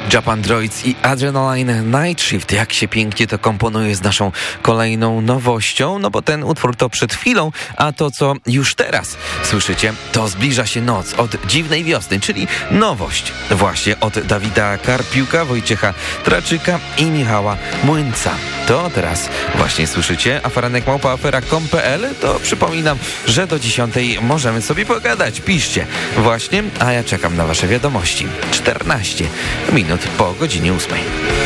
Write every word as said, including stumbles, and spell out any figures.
Japan Droids i Adrenaline Night Shift. Jak się pięknie to komponuje z naszą kolejną nowością, no bo ten utwór to przed chwilą, a to co już teraz słyszycie, to Zbliża się noc od Dziwnej Wiosny, czyli nowość właśnie od Dawida Karpiuka, Wojciecha Traczyka i Michała Młyńca. To teraz właśnie słyszycie aferanek małpa afera kropka com kropka p l. To przypominam, że do dziesiątej możemy sobie pogadać. Piszcie właśnie, a ja czekam na wasze wiadomości. czternaście minut po godzinie ósmej.